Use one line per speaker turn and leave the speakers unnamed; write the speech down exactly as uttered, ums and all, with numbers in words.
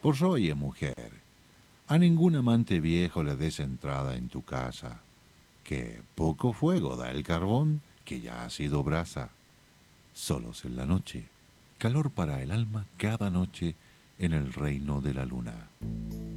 Pues oye, mujer, a ningún amante viejo le des entrada en tu casa, que poco fuego da el carbón que ya ha sido brasa. Solos en la noche, calor para el alma cada noche en el reino de la luna.